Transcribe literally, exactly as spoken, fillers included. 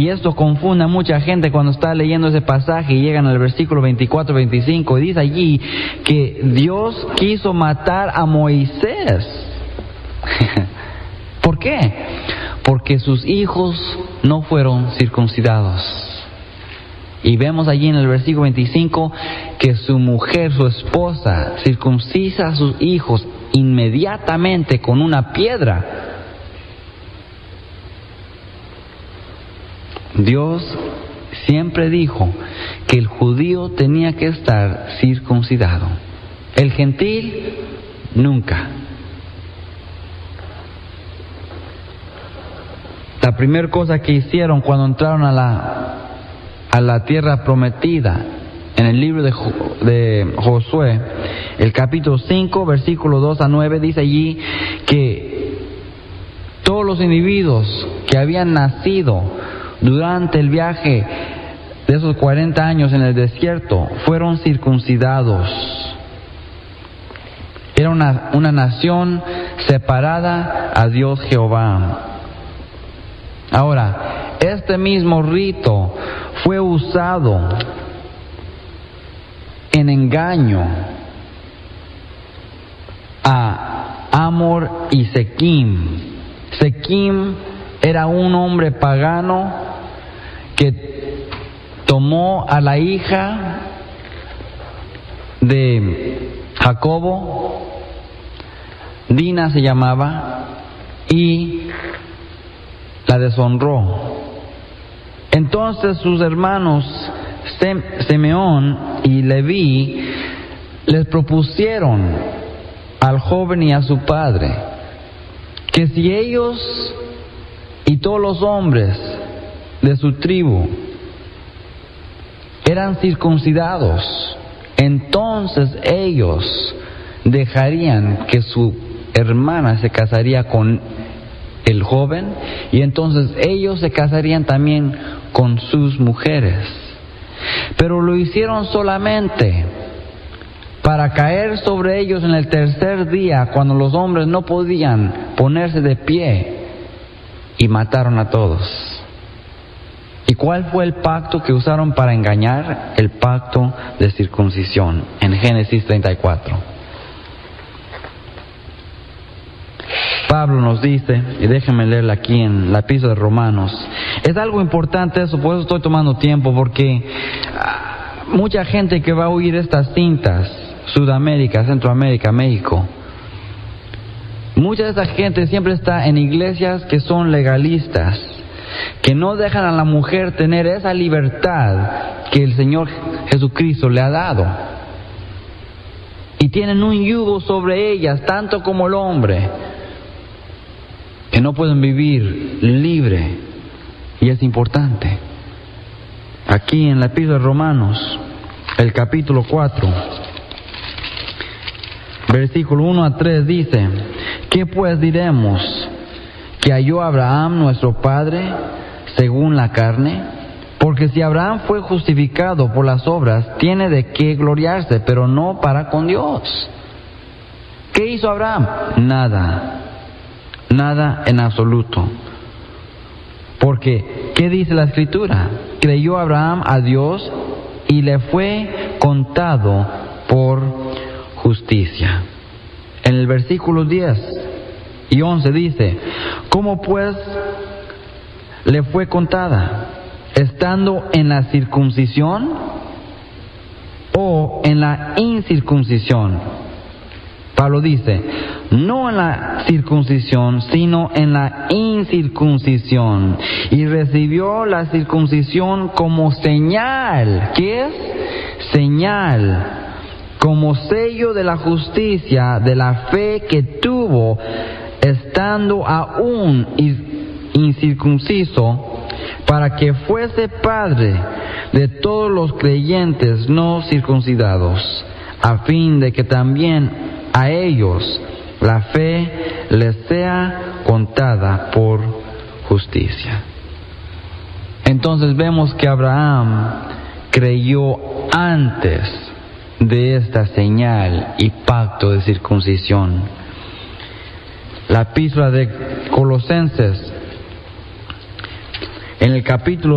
Y esto confunde a mucha gente cuando está leyendo ese pasaje y llegan al versículo veinticuatro veinticinco y dice allí que Dios quiso matar a Moisés. ¿Por qué? Porque sus hijos no fueron circuncidados. Y vemos allí en el versículo veinticinco que su mujer, su esposa, circuncisa a sus hijos inmediatamente con una piedra. Dios siempre dijo que el judío tenía que estar circuncidado. El gentil, nunca. La primera cosa que hicieron cuando entraron a la, a la tierra prometida, en el libro de, de Josué, el capítulo cinco, versículo dos a nueve, dice allí que todos los individuos que habían nacido durante el viaje de esos cuarenta años en el desierto fueron circuncidados. Era una, una nación separada a Dios Jehová. Ahora, este mismo rito fue usado en engaño a Amor y Sequim. Sequim era un hombre pagano que tomó a la hija de Jacobo, Dina se llamaba, y la deshonró. Entonces sus hermanos Simeón y Leví les propusieron al joven y a su padre que si ellos y todos los hombres de su tribu eran circuncidados, entonces ellos dejarían que su hermana se casaría con el joven y entonces ellos se casarían también con sus mujeres. Pero lo hicieron solamente para caer sobre ellos en el tercer día, cuando los hombres no podían ponerse de pie, y mataron a todos. ¿Y cuál fue el pacto que usaron para engañar? El pacto de circuncisión, en Génesis treinta y cuatro. Pablo nos dice, y déjenme leerla aquí en la epístola de Romanos. Es algo importante eso, por eso estoy tomando tiempo, porque mucha gente que va a oír estas cintas, Sudamérica, Centroamérica, México, mucha de esa gente siempre está en iglesias que son legalistas, que no dejan a la mujer tener esa libertad que el Señor Jesucristo le ha dado. Y tienen un yugo sobre ellas, tanto como el hombre, que no pueden vivir libre. Y es importante. Aquí en la epístola de Romanos, el capítulo cuatro, versículo uno a tres dice: ¿qué pues diremos? ¿Que halló Abraham nuestro padre según la carne? Porque si Abraham fue justificado por las obras, tiene de qué gloriarse, pero no para con Dios. ¿Qué hizo Abraham? Nada. Nada en absoluto. Porque, ¿qué dice la Escritura? Creyó Abraham a Dios y le fue contado por justicia. En el versículo diez y once dice: ¿cómo pues le fue contada? ¿Estando en la circuncisión o en la incircuncisión? Pablo dice, no en la circuncisión, sino en la incircuncisión. Y recibió la circuncisión como señal. ¿Qué es? Señal. Como sello de la justicia, de la fe que tuvo, estando aún incircunciso, para que fuese padre de todos los creyentes no circuncidados, a fin de que también a ellos la fe les sea contada por justicia. Entonces vemos que Abraham creyó antes de esta señal y pacto de circuncisión. La epístola de Colosenses, en el capítulo